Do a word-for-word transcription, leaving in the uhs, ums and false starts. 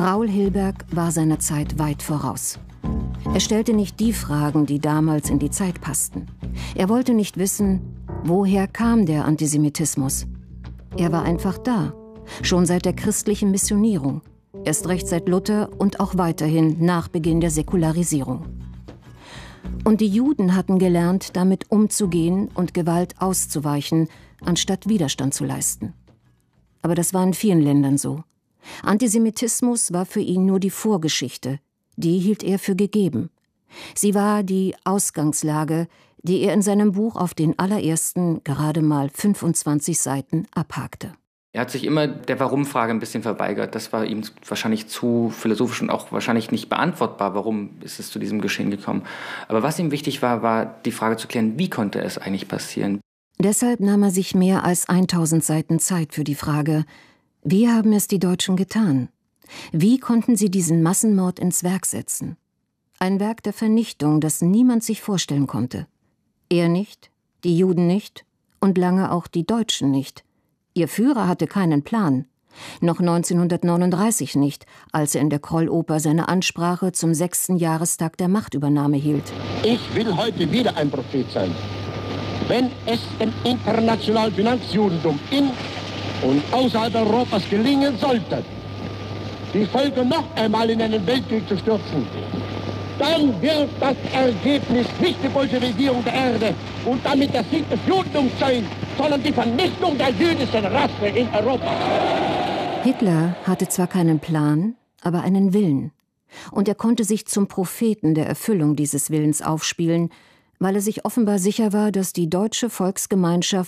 Raoul Hilberg war seiner Zeit weit voraus. Er stellte nicht die Fragen, die damals in die Zeit passten. Er wollte nicht wissen, woher kam der Antisemitismus. Er war einfach da, schon seit der christlichen Missionierung, erst recht seit Luther und auch weiterhin nach Beginn der Säkularisierung. Und die Juden hatten gelernt, damit umzugehen und Gewalt auszuweichen, anstatt Widerstand zu leisten. Aber das war in vielen Ländern so. Antisemitismus war für ihn nur die Vorgeschichte, die hielt er für gegeben. Sie war die Ausgangslage, die er in seinem Buch auf den allerersten, gerade mal fünfundzwanzig Seiten abhakte. Er hat sich immer der Warum-Frage ein bisschen verweigert. Das war ihm wahrscheinlich zu philosophisch und auch wahrscheinlich nicht beantwortbar, warum ist es zu diesem Geschehen gekommen. Aber was ihm wichtig war, war die Frage zu klären, wie konnte es eigentlich passieren? Deshalb nahm er sich mehr als tausend Seiten Zeit für die Frage, wie haben es die Deutschen getan? Wie konnten sie diesen Massenmord ins Werk setzen? Ein Werk der Vernichtung, das niemand sich vorstellen konnte. Er nicht, die Juden nicht und lange auch die Deutschen nicht. Ihr Führer hatte keinen Plan. Noch neunzehnhundertneununddreißig nicht, als er in der Kroll-Oper seine Ansprache zum sechsten Jahrestag der Machtübernahme hielt. Ich will heute wieder ein Prophet sein. Wenn es dem internationalen Finanzjudentum in und außerhalb Europas gelingen sollte, die Völker noch einmal in einen Weltkrieg zu stürzen, dann wird das Ergebnis nicht die Bolschewisierung der Erde und damit der Sieg des Judentums sein, sondern die Vernichtung der jüdischen Rasse in Europa. Hitler hatte zwar keinen Plan, aber einen Willen. Und er konnte sich zum Propheten der Erfüllung dieses Willens aufspielen, weil er sich offenbar sicher war, dass die deutsche Volksgemeinschaft